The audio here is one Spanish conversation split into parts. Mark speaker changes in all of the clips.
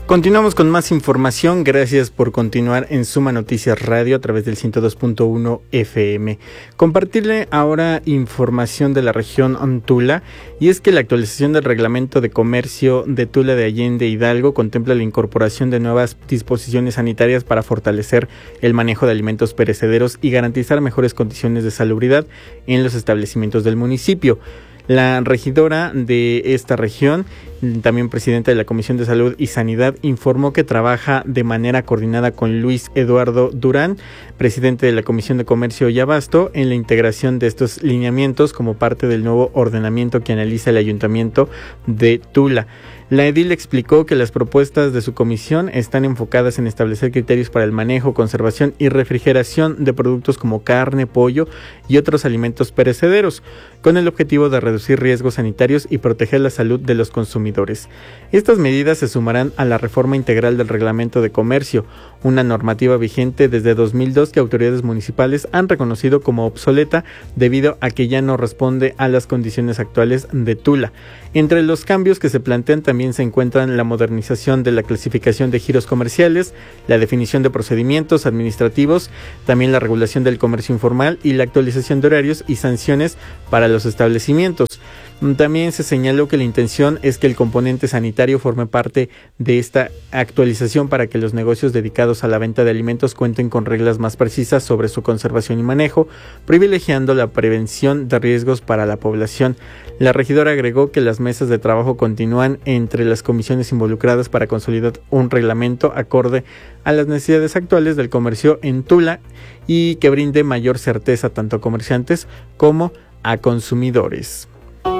Speaker 1: Continuamos con más información. Gracias por continuar en Suma Noticias Radio a través del 102.1 FM. Compartirle ahora información de la región Tula, y es que la actualización del reglamento de comercio de Tula de Allende Hidalgo contempla la incorporación de nuevas disposiciones sanitarias para fortalecer el manejo de alimentos perecederos y garantizar mejores condiciones de salubridad en los establecimientos del municipio. La regidora de esta región, también presidenta de la Comisión de Salud y Sanidad, informó que trabaja de manera coordinada con Luis Eduardo Durán, presidente de la Comisión de Comercio y Abasto, en la integración de estos lineamientos como parte del nuevo ordenamiento que analiza el Ayuntamiento de Tula. La edil explicó que las propuestas de su comisión están enfocadas en establecer criterios para el manejo, conservación y refrigeración de productos como carne, pollo y otros alimentos perecederos, con el objetivo de reducir riesgos sanitarios y proteger la salud de los consumidores. Estas medidas se sumarán a la reforma integral del Reglamento de Comercio, una normativa vigente desde 2002 que autoridades municipales han reconocido como obsoleta debido a que ya no responde a las condiciones actuales de Tula. Entre los cambios que se plantean también se encuentran la modernización de la clasificación de giros comerciales, la definición de procedimientos administrativos, también la regulación del comercio informal y la actualización de horarios y sanciones para los establecimientos. También se señaló que la intención es que el componente sanitario forme parte de esta actualización para que los negocios dedicados a la venta de alimentos cuenten con reglas más precisas sobre su conservación y manejo, privilegiando la prevención de riesgos para la población. La regidora agregó que las mesas de trabajo continúan entre las comisiones involucradas para consolidar un reglamento acorde a las necesidades actuales del comercio en Tula y que brinde mayor certeza tanto a comerciantes como a consumidores.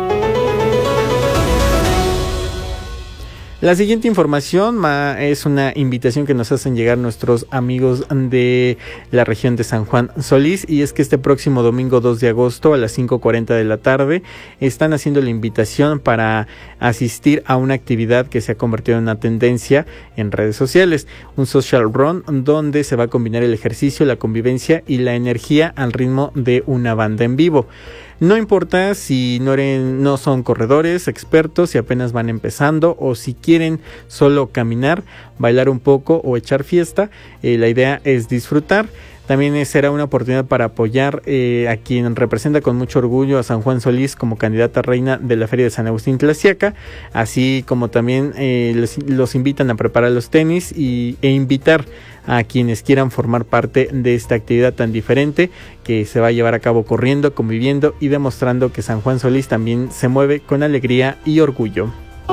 Speaker 1: La siguiente información es una invitación que nos hacen llegar nuestros amigos de la región de San Juan Solís, y es que este próximo domingo 2 de agosto a las 5:40 de la tarde están haciendo la invitación para asistir a una actividad que se ha convertido en una tendencia en redes sociales, un social run donde se va a combinar el ejercicio, la convivencia y la energía al ritmo de una banda en vivo. No importa si no son corredores expertos, si apenas van empezando o si quieren solo caminar, bailar un poco o echar fiesta, la idea es disfrutar. También será una oportunidad para apoyar a quien representa con mucho orgullo a San Juan Solís como candidata reina de la Feria de San Agustín Tlaxiaca, así como también los invitan a preparar los tenis e invitar a quienes quieran formar parte de esta actividad tan diferente que se va a llevar a cabo corriendo, conviviendo y demostrando que San Juan Solís también se mueve con alegría y orgullo.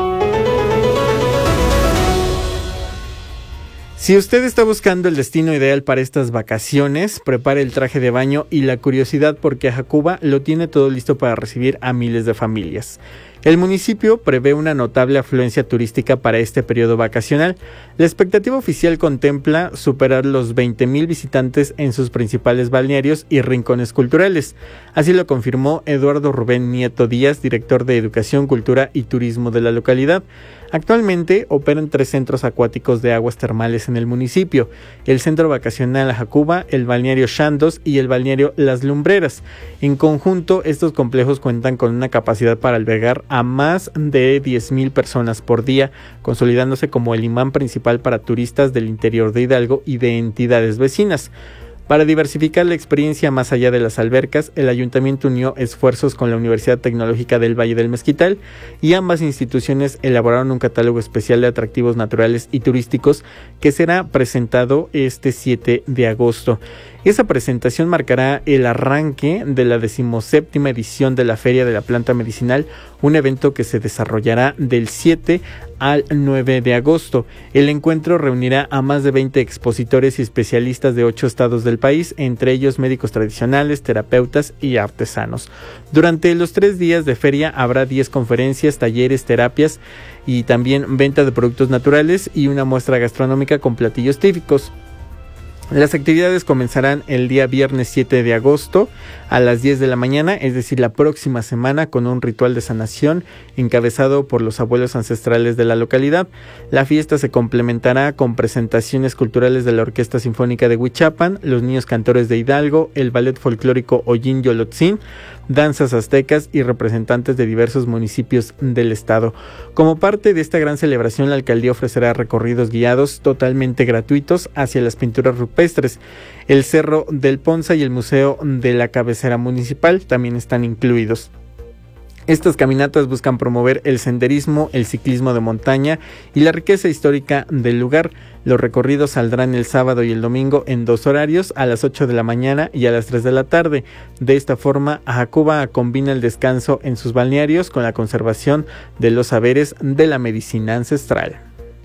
Speaker 1: Si usted está buscando el destino ideal para estas vacaciones, prepare el traje de baño y la curiosidad porque Ajacuba lo tiene todo listo para recibir a miles de familias. El municipio prevé una notable afluencia turística para este periodo vacacional. La expectativa oficial contempla superar los 20,000 visitantes en sus principales balnearios y rincones culturales. Así lo confirmó Eduardo Rubén Nieto Díaz, director de Educación, Cultura y Turismo de la localidad. Actualmente operan 3 centros acuáticos de aguas termales en el municipio: el Centro Vacacional Ajacuba, el Balneario Shandos y el Balneario Las Lumbreras. En conjunto, estos complejos cuentan con una capacidad para albergar a más de 10,000 personas por día, consolidándose como el imán principal para turistas del interior de Hidalgo y de entidades vecinas. Para diversificar la experiencia más allá de las albercas, el ayuntamiento unió esfuerzos con la Universidad Tecnológica del Valle del Mezquital y ambas instituciones elaboraron un catálogo especial de atractivos naturales y turísticos que será presentado este 7 de agosto. Esa presentación marcará el arranque de la 17ª edición de la Feria de la Planta Medicinal, un evento que se desarrollará del 7 al 9 de agosto. El encuentro reunirá a más de 20 expositores y especialistas de 8 estados del país, entre ellos médicos tradicionales, terapeutas y artesanos. Durante los 3 días de feria habrá 10 conferencias, talleres, terapias y también venta de productos naturales y una muestra gastronómica con platillos típicos. Las actividades comenzarán el día viernes 7 de agosto a las 10 de la mañana, es decir, la próxima semana, con un ritual de sanación encabezado por los abuelos ancestrales de la localidad. La fiesta se complementará con presentaciones culturales de la Orquesta Sinfónica de Huichapan, los niños cantores de Hidalgo, el ballet folclórico Ollín Yolotzin, danzas aztecas y representantes de diversos municipios del estado. Como parte de esta gran celebración, la alcaldía ofrecerá recorridos guiados totalmente gratuitos hacia las pinturas rupestres. El Cerro del Ponza y el Museo de la Cabecera Municipal también están incluidos. Estas caminatas buscan promover el senderismo, el ciclismo de montaña y la riqueza histórica del lugar. Los recorridos saldrán el sábado y el domingo en 2 horarios, a las 8 de la mañana y a las 3 de la tarde. De esta forma, Ajacuba combina el descanso en sus balnearios con la conservación de los saberes de la medicina ancestral.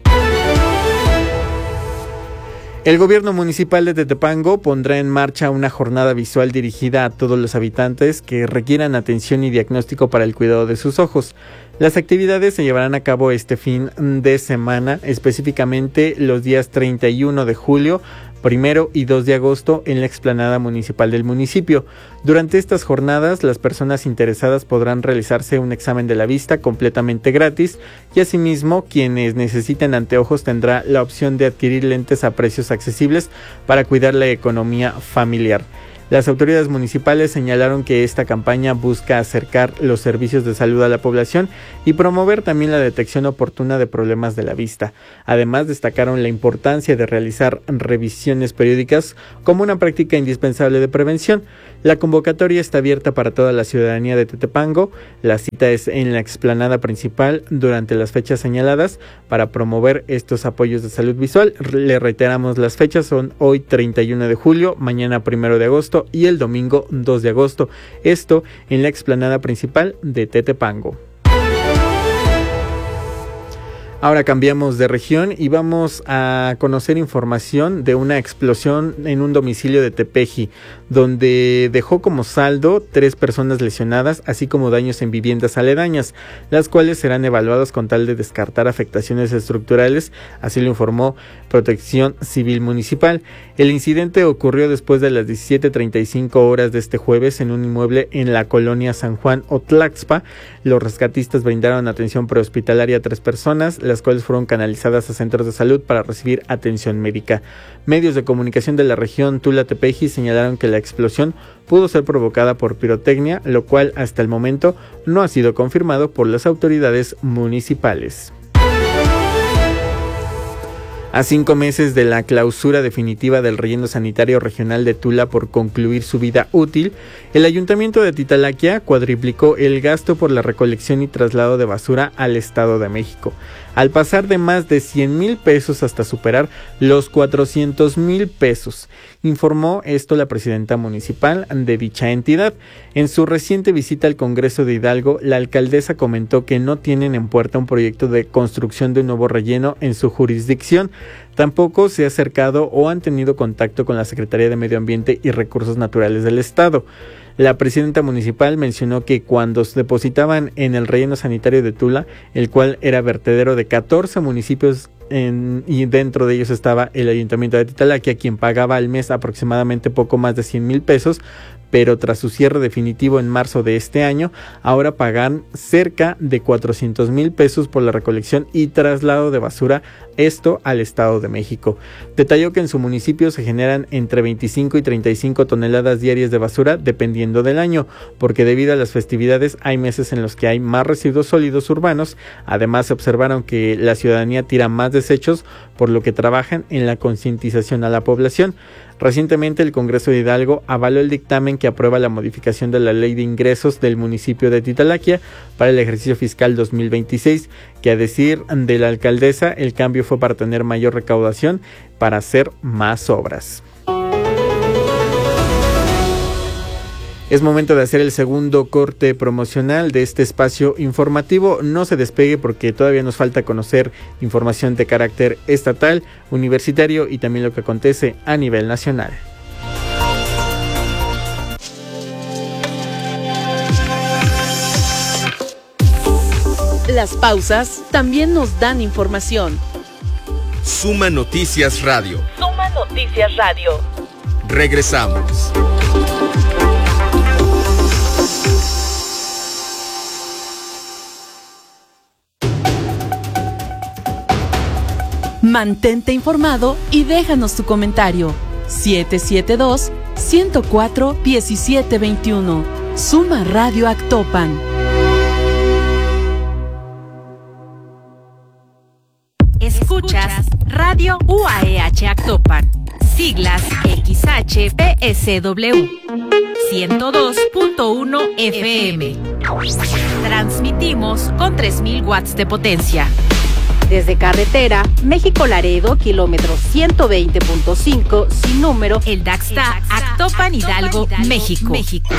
Speaker 1: El gobierno municipal de Tetepango pondrá en marcha una jornada visual dirigida a todos los habitantes que requieran atención y diagnóstico para el cuidado de sus ojos. Las actividades se llevarán a cabo este fin de semana, específicamente los días 31 de julio, 1 y 2 de agosto en la explanada municipal del municipio. Durante estas jornadas, las personas interesadas podrán realizarse un examen de la vista completamente gratis y asimismo quienes necesiten anteojos tendrán la opción de adquirir lentes a precios accesibles para cuidar la economía familiar. Las autoridades municipales señalaron que esta campaña busca acercar los servicios de salud a la población y promover también la detección oportuna de problemas de la vista. Además, destacaron la importancia de realizar revisiones periódicas como una práctica indispensable de prevención. La convocatoria está abierta para toda la ciudadanía de Tetepango. La cita es en la explanada principal durante las fechas señaladas para promover estos apoyos de salud visual. Le reiteramos, las fechas son hoy 31 de julio, mañana 1 de agosto y el domingo 2 de agosto. Esto en la explanada principal de Tetepango. Ahora cambiamos de región y vamos a conocer información de una explosión en un domicilio de Tepeji, donde dejó como saldo 3 personas lesionadas, así como daños en viviendas aledañas, las cuales serán evaluadas con tal de descartar afectaciones estructurales, así lo informó Protección Civil Municipal. El incidente ocurrió después de las 17:35 horas de este jueves en un inmueble en la colonia San Juan Otlaxpa. Los rescatistas brindaron atención prehospitalaria a 3 personas, las cuales fueron canalizadas a centros de salud para recibir atención médica. Medios de comunicación de la región Tula-Tepeji señalaron que la explosión pudo ser provocada por pirotecnia, lo cual hasta el momento no ha sido confirmado por las autoridades municipales. A 5 meses de la clausura definitiva del relleno sanitario regional de Tula por concluir su vida útil, el ayuntamiento de Titalaquia cuadriplicó el gasto por la recolección y traslado de basura al Estado de México, al pasar de más de 100,000 pesos hasta superar los 400,000 pesos. Informó esto la presidenta municipal de dicha entidad. En su reciente visita al Congreso de Hidalgo, la alcaldesa comentó que no tienen en puerta un proyecto de construcción de un nuevo relleno en su jurisdicción. Tampoco se ha acercado o han tenido contacto con la Secretaría de Medio Ambiente y Recursos Naturales del Estado. La presidenta municipal mencionó que cuando se depositaban en el relleno sanitario de Tula, el cual era vertedero de 14 municipios y dentro de ellos estaba el ayuntamiento de Titalaquia, quien pagaba al mes aproximadamente poco más de 100,000 pesos, pero tras su cierre definitivo en marzo de este año, ahora pagan cerca de 400,000 pesos por la recolección y traslado de basura, esto al Estado de México. Detalló que en su municipio se generan entre 25 y 35 toneladas diarias de basura dependiendo del año, porque debido a las festividades hay meses en los que hay más residuos sólidos urbanos. Además, se observaron que la ciudadanía tira más desechos, por lo que trabajan en la concientización a la población. Recientemente el Congreso de Hidalgo avaló el dictamen que aprueba la modificación de la Ley de Ingresos del municipio de Titalaquia para el ejercicio fiscal 2026, que a decir de la alcaldesa, el cambio fue para tener mayor recaudación para hacer más obras. Es momento de hacer el segundo corte promocional de este espacio informativo. No se despegue porque todavía nos falta conocer información de carácter estatal, universitario y también lo que acontece a nivel nacional.
Speaker 2: Las pausas también nos dan información. Suma Noticias Radio.
Speaker 3: Suma Noticias Radio.
Speaker 2: Regresamos.
Speaker 4: Mantente informado y déjanos tu comentario. 772-104-1721. Suma Radio Actopan.
Speaker 5: Escuchas Radio UAEH Actopan. Siglas XHPSW 102.1 FM. Transmitimos con 3000 watts de potencia.
Speaker 6: Desde carretera, México-Laredo, kilómetro 120.5, sin número,
Speaker 5: El Daxta, Actopan, Hidalgo, México.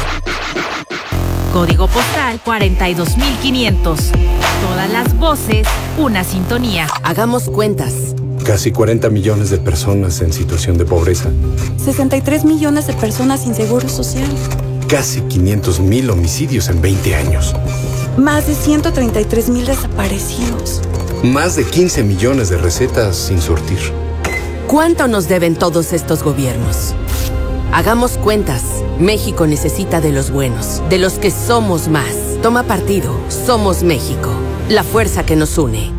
Speaker 5: Código postal 42500. Todas las voces, una sintonía.
Speaker 7: Hagamos cuentas.
Speaker 8: Casi 40 millones de personas en situación de pobreza.
Speaker 9: 63 millones de personas sin seguro social.
Speaker 8: Casi 500,000 homicidios en 20 años.
Speaker 9: Más de 133,000 desaparecidos.
Speaker 8: Más de 15 millones de recetas sin surtir.
Speaker 7: ¿Cuánto nos deben todos estos gobiernos? Hagamos cuentas. México necesita de los buenos, de los que somos más. Toma partido. Somos México. La fuerza que nos une.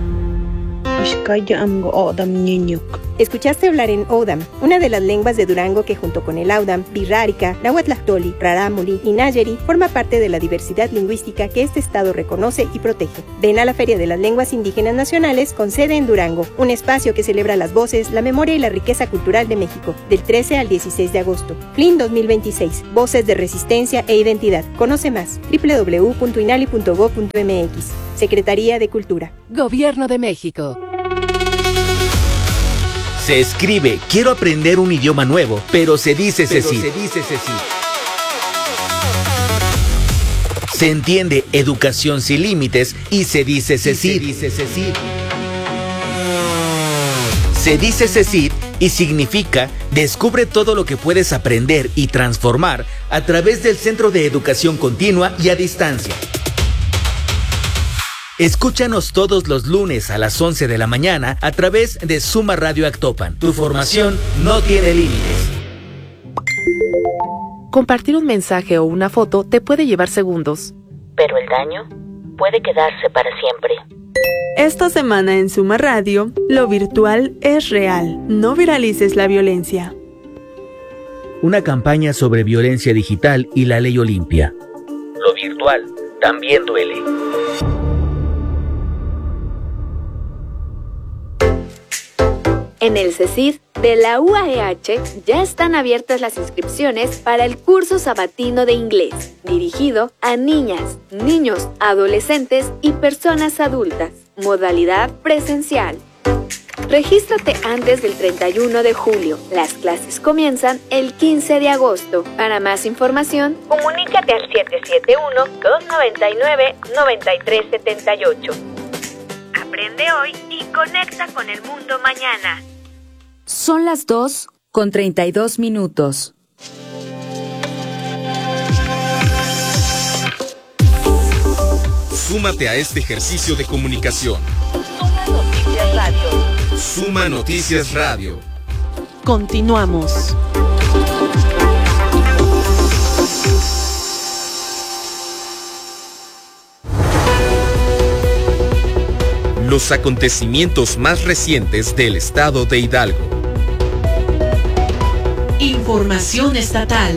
Speaker 10: Escuchaste hablar en Odam, una de las lenguas de Durango que junto con el Audam, Birrárica, Nahuatlactoli, Rarámuri y Nayeri forma parte de la diversidad lingüística que este estado reconoce y protege. Ven a la Feria de las Lenguas Indígenas Nacionales con sede en Durango, un espacio que celebra las voces, la memoria y la riqueza cultural de México, del 13 al 16 de agosto. FLIN 2026, Voces de Resistencia e Identidad. Conoce más, www.inali.gov.mx. Secretaría de Cultura.
Speaker 11: Gobierno de México.
Speaker 12: Se escribe, quiero aprender un idioma nuevo, pero se dice CECID. Se entiende educación sin límites y se dice CECID. Se dice CECID y significa descubre todo lo que puedes aprender y transformar a través del Centro de Educación Continua y a Distancia. Escúchanos todos los lunes a las 11 de la mañana a través de Suma Radio Actopan. Tu formación no tiene límites.
Speaker 13: Compartir un mensaje o una foto te puede llevar segundos,
Speaker 3: pero el daño puede quedarse para siempre.
Speaker 14: Esta semana en Suma Radio, lo virtual es real. No viralices la violencia.
Speaker 12: Una campaña sobre violencia digital y la ley Olimpia. Lo virtual también duele.
Speaker 15: En el CECID de la UAEH ya están abiertas las inscripciones para el curso sabatino de inglés, dirigido a niñas, niños, adolescentes y personas adultas. Modalidad presencial. Regístrate antes del 31 de julio. Las clases comienzan el 15 de agosto. Para más información,
Speaker 3: comunícate al 771-299-9378. Aprende hoy y conecta con el mundo mañana.
Speaker 5: Son las 2:32.
Speaker 2: Súmate a este ejercicio de comunicación.
Speaker 3: Suma Noticias Radio.
Speaker 2: Suma Noticias Radio.
Speaker 4: Continuamos.
Speaker 2: Los acontecimientos más recientes del estado de Hidalgo.
Speaker 4: Información estatal.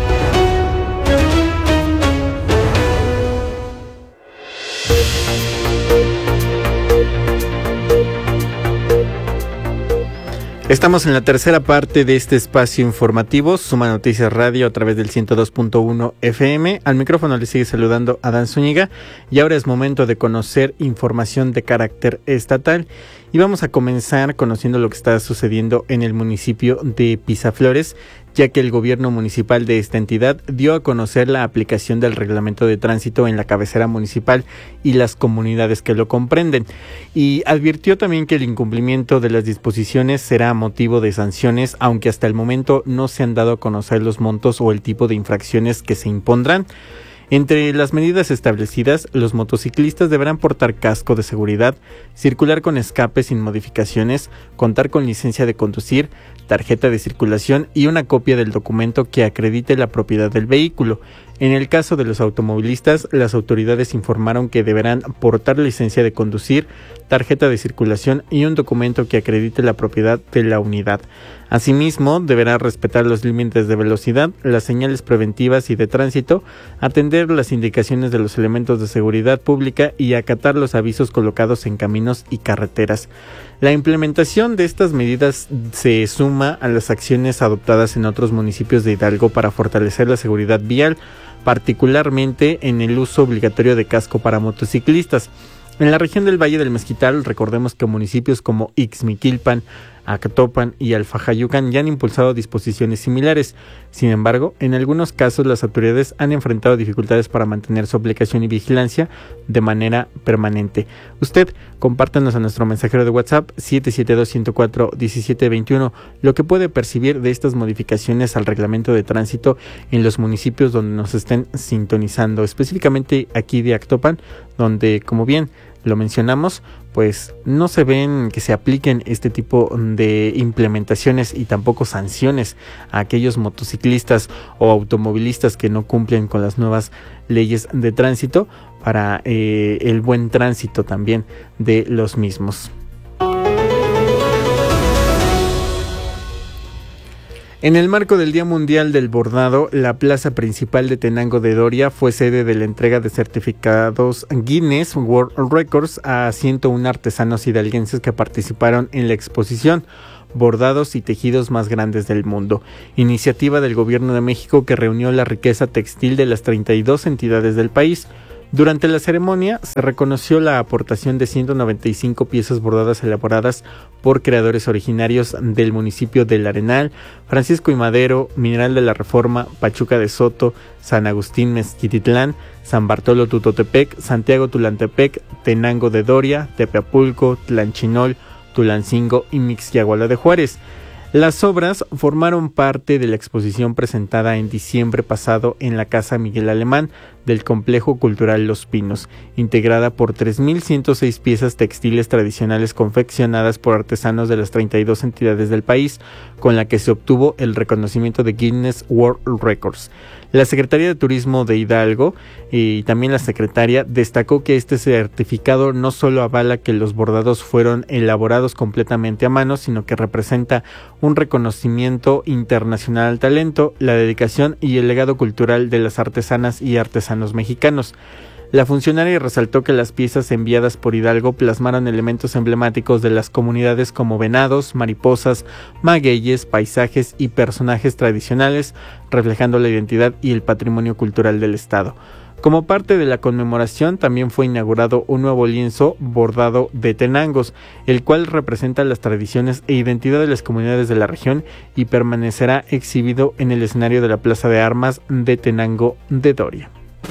Speaker 1: Estamos en la tercera parte de este espacio informativo, Suma Noticias Radio a través del 102.1 FM. Al micrófono le sigue saludando Adán Zúñiga y ahora es momento de conocer información de carácter estatal. Y vamos a comenzar conociendo lo que está sucediendo en el municipio de Pisaflores, ya que el gobierno municipal de esta entidad dio a conocer la aplicación del reglamento de tránsito en la cabecera municipal y las comunidades que lo comprenden. Y advirtió también que el incumplimiento de las disposiciones será motivo de sanciones, aunque hasta el momento no se han dado a conocer los montos o el tipo de infracciones que se impondrán. Entre las medidas establecidas, los motociclistas deberán portar casco de seguridad, circular con escape sin modificaciones, contar con licencia de conducir, tarjeta de circulación y una copia del documento que acredite la propiedad del vehículo. En el caso de los automovilistas, las autoridades informaron que deberán portar licencia de conducir, tarjeta de circulación y un documento que acredite la propiedad de la unidad. Asimismo, deberán respetar los límites de velocidad, las señales preventivas y de tránsito, atender las indicaciones de los elementos de seguridad pública y acatar los avisos colocados en caminos y carreteras. La implementación de estas medidas se suma a las acciones adoptadas en otros municipios de Hidalgo para fortalecer la seguridad vial, particularmente en el uso obligatorio de casco para motociclistas. En la región del Valle del Mezquital, recordemos que municipios como Ixmiquilpan, Actopan y Alfajayucan ya han impulsado disposiciones similares. Sin embargo, en algunos casos las autoridades han enfrentado dificultades para mantener su aplicación y vigilancia de manera permanente. Usted, compártanos a nuestro mensajero de WhatsApp 772-104-1721 lo que puede percibir de estas modificaciones al reglamento de tránsito en los municipios donde nos estén sintonizando, específicamente aquí de Actopan, donde, como bien lo mencionamos, pues no se ven que se apliquen este tipo de implementaciones y tampoco sanciones a aquellos motociclistas o automovilistas que no cumplen con las nuevas leyes de tránsito para el buen tránsito también de los mismos. En el marco del Día Mundial del Bordado, la plaza principal de Tenango de Doria fue sede de la entrega de certificados Guinness World Records a 101 artesanos hidalguenses que participaron en la exposición Bordados y Tejidos Más Grandes del Mundo, iniciativa del Gobierno de México que reunió la riqueza textil de las 32 entidades del país. Durante la ceremonia se reconoció la aportación de 195 piezas bordadas elaboradas por creadores originarios del municipio del Arenal, Francisco y Madero, Mineral de la Reforma, Pachuca de Soto, San Agustín Mezquititlán, San Bartolo Tutotepec, Santiago Tulantepec, Tenango de Doria, Tepeapulco, Tlanchinol, Tulancingo y Mixquiahuala de Juárez. Las obras formaron parte de la exposición presentada en diciembre pasado en la Casa Miguel Alemán del Complejo Cultural Los Pinos, integrada por 3.106 piezas textiles tradicionales confeccionadas por artesanos de las 32 entidades del país, con la que se obtuvo el reconocimiento de Guinness World Records. La Secretaría de Turismo de Hidalgo y también la secretaria destacó que este certificado no solo avala que los bordados fueron elaborados completamente a mano, sino que representa un reconocimiento internacional al talento, la dedicación y el legado cultural de las artesanas y artesanos mexicanos. La funcionaria resaltó que las piezas enviadas por Hidalgo plasmaron elementos emblemáticos de las comunidades como venados, mariposas, magueyes, paisajes y personajes tradicionales, reflejando la identidad y el patrimonio cultural del estado. Como parte de la conmemoración también fue inaugurado un nuevo lienzo bordado de Tenangos, el cual representa las tradiciones e identidad de las comunidades de la región y permanecerá exhibido en el escenario de la Plaza de Armas de Tenango de Doria.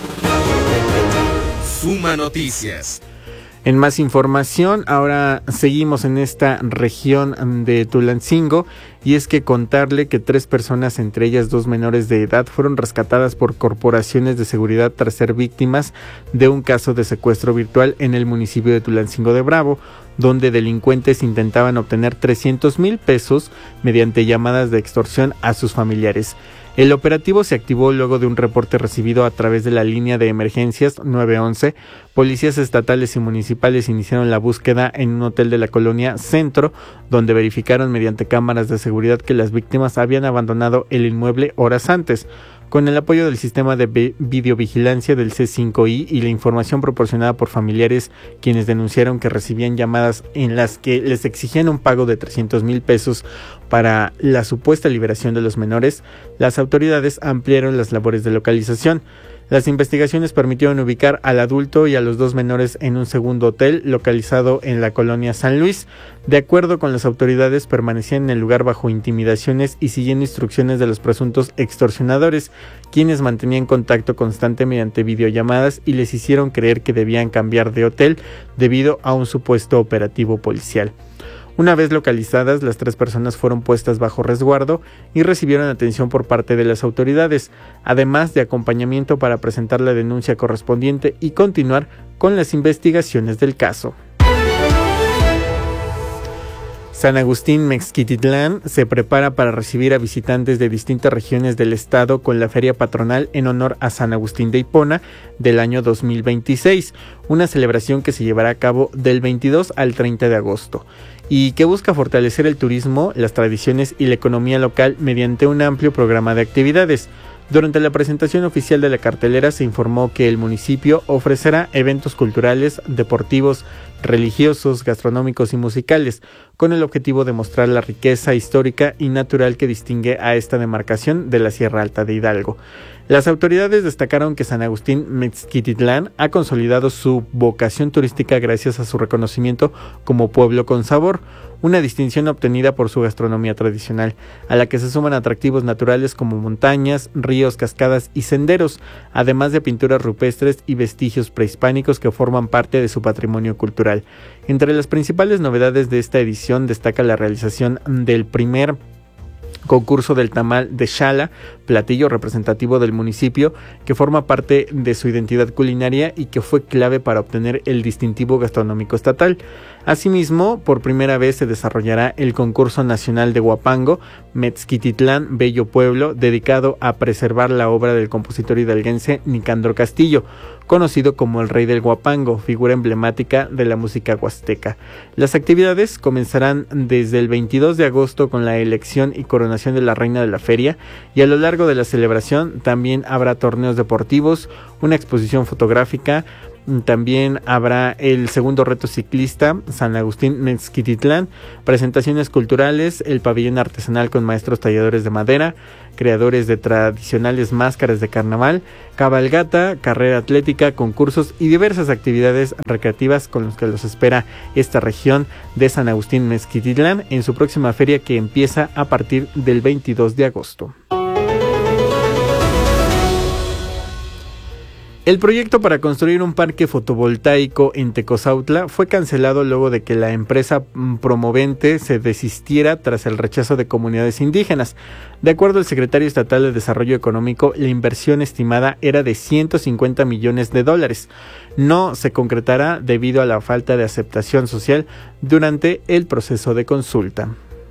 Speaker 2: Suma Noticias.
Speaker 1: En más información, ahora seguimos en esta región de Tulancingo, y es que contarle que 3 personas, entre ellas 2 menores de edad, fueron rescatadas por corporaciones de seguridad tras ser víctimas de un caso de secuestro virtual en el municipio de Tulancingo de Bravo, donde delincuentes intentaban obtener 300,000 pesos mediante llamadas de extorsión a sus familiares. El operativo se activó luego de un reporte recibido a través de la línea de emergencias 911. Policías estatales y municipales iniciaron la búsqueda en un hotel de la colonia Centro, donde verificaron mediante cámaras de seguridad que las víctimas habían abandonado el inmueble horas antes. Con el apoyo del sistema de videovigilancia del C5I y la información proporcionada por familiares, quienes denunciaron que recibían llamadas en las que les exigían un pago de 300,000 pesos para la supuesta liberación de los menores, las autoridades ampliaron las labores de localización. Las investigaciones permitieron ubicar al adulto y a los 2 menores en un segundo hotel localizado en la colonia San Luis. De acuerdo con las autoridades, permanecían en el lugar bajo intimidaciones y siguiendo instrucciones de los presuntos extorsionadores, quienes mantenían contacto constante mediante videollamadas y les hicieron creer que debían cambiar de hotel debido a un supuesto operativo policial. Una vez localizadas, las 3 personas fueron puestas bajo resguardo y recibieron atención por parte de las autoridades, además de acompañamiento para presentar la denuncia correspondiente y continuar con las investigaciones del caso. San Agustín Mezquititlán se prepara para recibir a visitantes de distintas regiones del estado con la feria patronal en honor a San Agustín de Hipona del año 2026, una celebración que se llevará a cabo del 22 al 30 de agosto y que busca fortalecer el turismo, las tradiciones y la economía local mediante un amplio programa de actividades. Durante la presentación oficial de la cartelera se informó que el municipio ofrecerá eventos culturales, deportivos, religiosos, gastronómicos y musicales, con el objetivo de mostrar la riqueza histórica y natural que distingue a esta demarcación de la Sierra Alta de Hidalgo. Las autoridades destacaron que San Agustín Mezquititlán ha consolidado su vocación turística gracias a su reconocimiento como pueblo con sabor, una distinción obtenida por su gastronomía tradicional, a la que se suman atractivos naturales como montañas, ríos, cascadas y senderos, además de pinturas rupestres y vestigios prehispánicos que forman parte de su patrimonio cultural. Entre las principales novedades de esta edición destaca la realización del primer concurso del tamal de Xala, platillo representativo del municipio que forma parte de su identidad culinaria y que fue clave para obtener el distintivo gastronómico estatal. Asimismo, por primera vez se desarrollará el concurso nacional de Huapango, Mezquititlán, Bello Pueblo, dedicado a preservar la obra del compositor hidalguense Nicandro Castillo, conocido como el Rey del Huapango, figura emblemática de la música huasteca. Las actividades comenzarán desde el 22 de agosto con la elección y coronación de la reina de la feria, y a lo largo de la celebración también habrá torneos deportivos, una exposición fotográfica. También habrá el segundo reto ciclista San Agustín Mezquititlán, presentaciones culturales, el pabellón artesanal con maestros talladores de madera, creadores de tradicionales máscaras de carnaval, cabalgata, carrera atlética, concursos y diversas actividades recreativas con los que los espera esta región de San Agustín Mezquititlán en su próxima feria que empieza a partir del 22 de agosto. El proyecto para construir un parque fotovoltaico en Tecozautla fue cancelado luego de que la empresa promovente se desistiera tras el rechazo de comunidades indígenas. De acuerdo al secretario estatal de Desarrollo Económico, la inversión estimada era de $150 millones. No se concretará debido a la falta de aceptación social durante el proceso de consulta.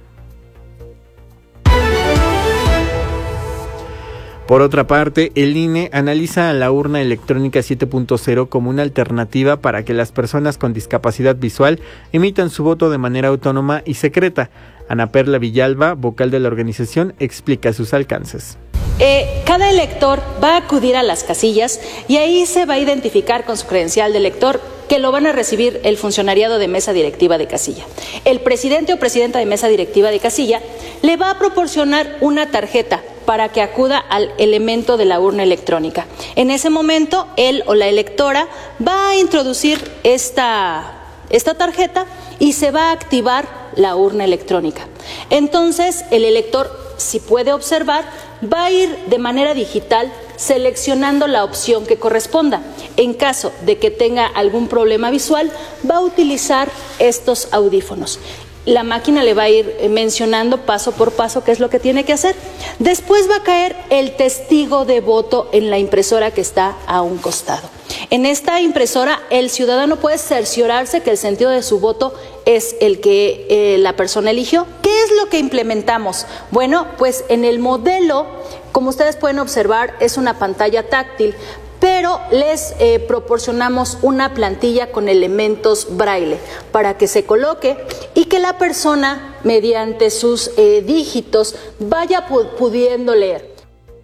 Speaker 1: Por otra parte, el INE analiza a la urna electrónica 7.0 como una alternativa para que las personas con discapacidad visual emitan su voto de manera autónoma y secreta. Ana Perla Villalba, vocal de la organización, explica sus alcances.
Speaker 11: Cada elector va a acudir a las casillas y ahí se va a identificar con su credencial de elector, que lo van a recibir el funcionariado de mesa directiva de casilla. El presidente o presidenta de mesa directiva de casilla le va a proporcionar una tarjeta para que acuda al elemento de la urna electrónica. En ese momento, él o la electora va a introducir esta tarjeta y se va a activar la urna electrónica. Entonces, el elector, si puede observar, va a ir de manera digital seleccionando la opción que corresponda. En caso de que tenga algún problema visual, va a utilizar estos audífonos. La máquina le va a ir mencionando paso por paso qué es lo que tiene que hacer. Después va a caer el testigo de voto en la impresora que está a un costado. En esta impresora, el ciudadano puede cerciorarse que el sentido de su voto es el que la persona eligió. ¿Qué es lo que implementamos? Bueno, pues en el modelo, como ustedes pueden observar, es una pantalla táctil, pero les proporcionamos una plantilla con elementos braille para que se coloque y que la persona, mediante sus dígitos, vaya pudiendo leer.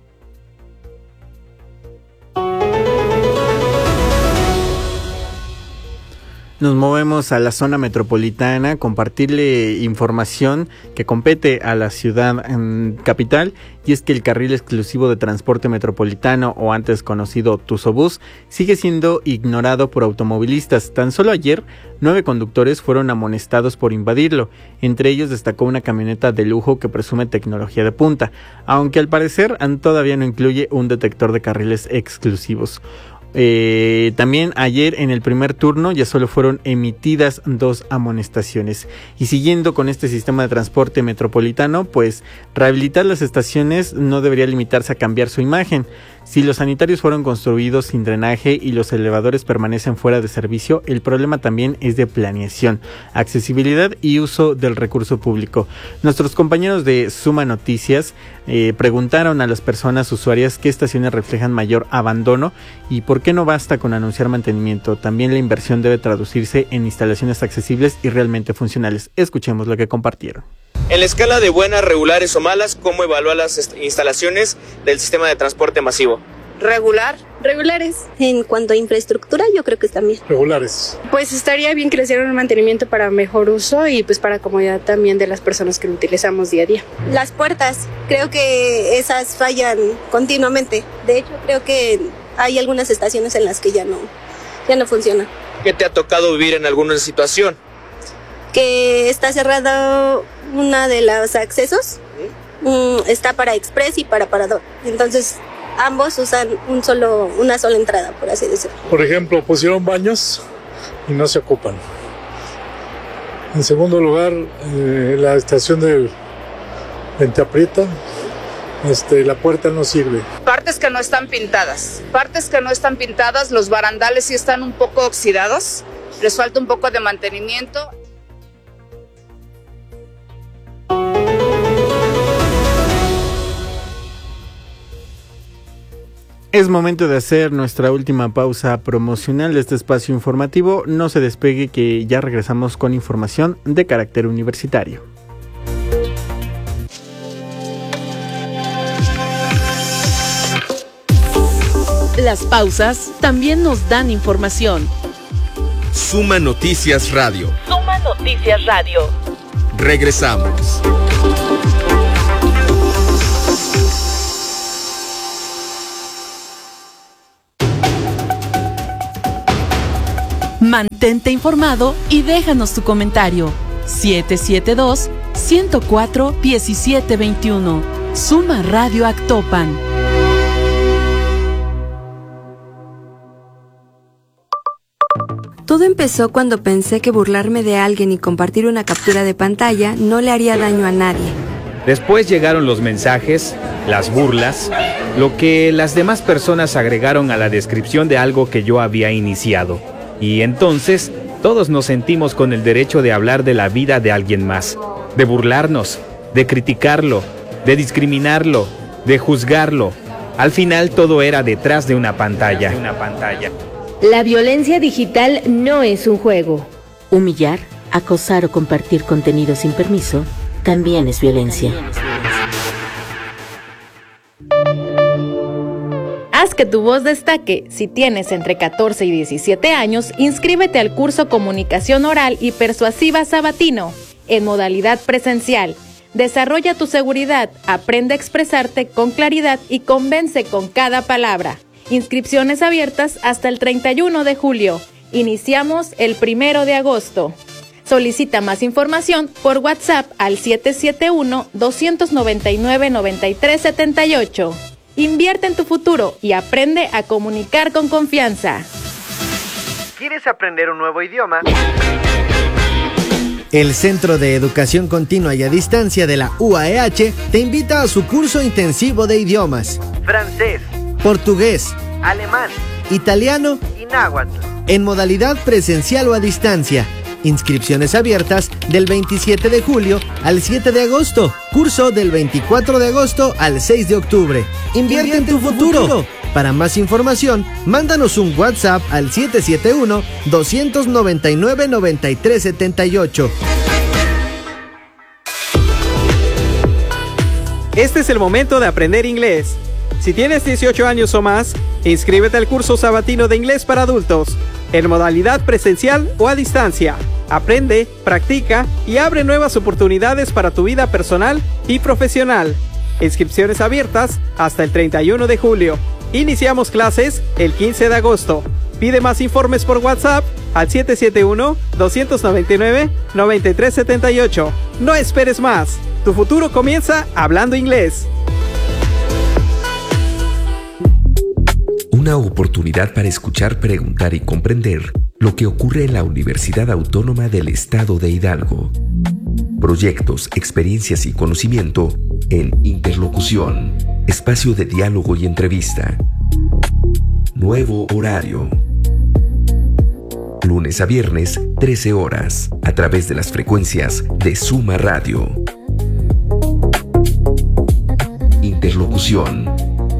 Speaker 1: Nos movemos a la zona metropolitana, compartirle información que compete a la ciudad capital, y es que el carril exclusivo de transporte metropolitano, o antes conocido Tuzobús, sigue siendo ignorado por automovilistas. Tan solo ayer, 9 conductores fueron amonestados por invadirlo. Entre ellos destacó una camioneta de lujo que presume tecnología de punta, aunque al parecer todavía no incluye un detector de carriles exclusivos. También ayer en el primer turno ya solo fueron emitidas 2 amonestaciones. Y siguiendo con este sistema de transporte metropolitano, pues rehabilitar las estaciones no debería limitarse a cambiar su imagen. Si los sanitarios fueron construidos sin drenaje y los elevadores permanecen fuera de servicio, el problema también es de planeación, accesibilidad y uso del recurso público. Nuestros compañeros de Suma Noticias preguntaron a las personas usuarias qué estaciones reflejan mayor abandono y por qué no basta con anunciar mantenimiento. También la inversión debe traducirse en instalaciones accesibles y realmente funcionales. Escuchemos lo que compartieron.
Speaker 16: En la escala de buenas, regulares o malas, ¿cómo evalúa las instalaciones del sistema de transporte masivo?
Speaker 17: Regular.
Speaker 18: Regulares. En cuanto a infraestructura, yo creo que están bien.
Speaker 19: Regulares.
Speaker 17: Pues estaría bien que le hicieran un mantenimiento para mejor uso y pues para comodidad también de las personas que lo utilizamos día a día.
Speaker 18: Las puertas, creo que esas fallan continuamente. De hecho, creo que hay algunas estaciones en las que ya no funcionan.
Speaker 16: ¿Qué te ha tocado vivir en alguna situación?
Speaker 18: Que está cerrado una de los accesos, está para express y para parador. Entonces, ambos usan una sola entrada, por así decirlo.
Speaker 19: Por ejemplo, pusieron baños y no se ocupan. En segundo lugar, la estación de Vente Aprieta, la puerta no sirve.
Speaker 20: Partes que no están pintadas, los barandales sí están un poco oxidados, les falta un poco de mantenimiento.
Speaker 1: Es momento de hacer nuestra última pausa promocional de este espacio informativo. No se despegue, que ya regresamos con información de carácter universitario.
Speaker 4: Las pausas también nos dan información.
Speaker 2: Suma Noticias Radio.
Speaker 4: Suma Noticias Radio.
Speaker 2: Regresamos.
Speaker 4: Mantente informado y déjanos tu comentario. 772-104-1721. Suma Radio Actopan.
Speaker 9: Todo empezó cuando pensé que burlarme de alguien y compartir una captura de pantalla no le haría daño a nadie.
Speaker 21: Después llegaron los mensajes, las burlas, lo que las demás personas agregaron a la descripción de algo que yo había iniciado. Y entonces, todos nos sentimos con el derecho de hablar de la vida de alguien más, de burlarnos, de criticarlo, de discriminarlo, de juzgarlo. Al final todo era detrás de una pantalla.
Speaker 22: La violencia digital no es un juego. Humillar, acosar o compartir contenido sin permiso también es violencia.
Speaker 11: Haz que tu voz destaque. Si tienes entre 14 y 17 años, inscríbete al curso Comunicación Oral y Persuasiva Sabatino, en modalidad presencial. Desarrolla tu seguridad, aprende a expresarte con claridad y convence con cada palabra. Inscripciones abiertas hasta el 31 de julio. Iniciamos el 1 de agosto. Solicita más información por WhatsApp al 771-299-9378. Invierte en tu futuro y aprende a comunicar con confianza.
Speaker 23: ¿Quieres aprender un nuevo idioma?
Speaker 24: El Centro de Educación Continua y a Distancia de la UAEH te invita a su curso intensivo de idiomas:
Speaker 23: francés,
Speaker 24: portugués,
Speaker 23: alemán,
Speaker 24: italiano
Speaker 23: y náhuatl,
Speaker 24: en modalidad presencial o a distancia. Inscripciones abiertas del 27 de julio al 7 de agosto. Curso del 24 de agosto al 6 de octubre. Invierte en tu futuro. Para más información, mándanos un WhatsApp al 771-299-9378.
Speaker 25: Este es el momento de aprender inglés. Si tienes 18 años o más, inscríbete al curso sabatino de inglés para adultos, en modalidad presencial o a distancia. Aprende, practica y abre nuevas oportunidades para tu vida personal y profesional. Inscripciones abiertas hasta el 31 de julio. Iniciamos clases el 15 de agosto. Pide más informes por WhatsApp al 771-299-9378. No esperes más. Tu futuro comienza hablando inglés.
Speaker 6: Una oportunidad para escuchar, preguntar y comprender lo que ocurre en la Universidad Autónoma del Estado de Hidalgo. Proyectos, experiencias y conocimiento en Interlocución, espacio de diálogo y entrevista. Nuevo horario. Lunes a viernes, 13 horas, a través de las frecuencias de Suma Radio. Interlocución.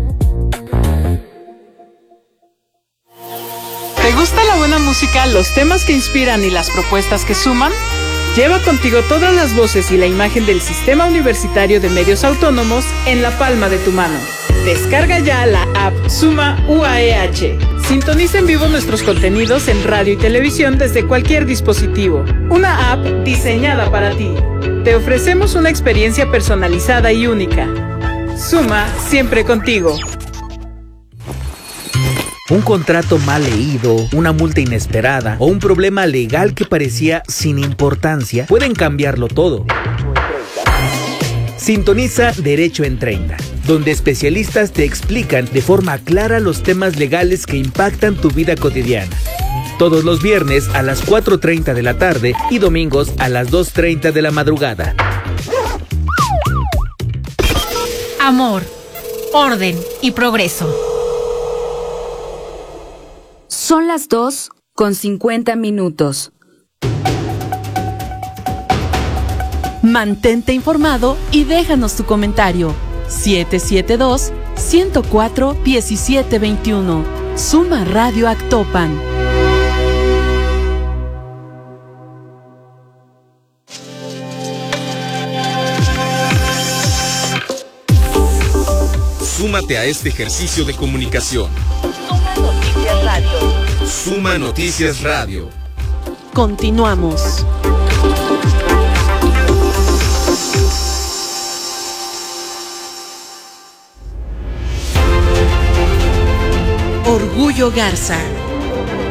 Speaker 4: ¿Te gusta la buena música, los temas que inspiran y las propuestas que suman? Lleva contigo todas las voces y la imagen del Sistema Universitario de Medios Autónomos en la palma de tu mano. Descarga ya la app Suma UAEH. Sintoniza en vivo nuestros contenidos en radio y televisión desde cualquier dispositivo. Una app diseñada para ti. Te ofrecemos una experiencia personalizada y única. Suma, siempre contigo.
Speaker 12: Un contrato mal leído, una multa inesperada o un problema legal que parecía sin importancia pueden cambiarlo todo. Sintoniza Derecho en 30, donde especialistas te explican de forma clara los temas legales que impactan tu vida cotidiana. Todos los viernes a las 4:30 de la tarde y domingos a las 2:30 de la madrugada.
Speaker 5: Amor, orden y progreso.
Speaker 22: Son las 2:50.
Speaker 4: Mantente informado y déjanos tu comentario. 772-104-1721. Suma Radio Actopan.
Speaker 2: Súmate a este ejercicio de comunicación. Suma Noticias Radio.
Speaker 4: Continuamos. Orgullo Garza.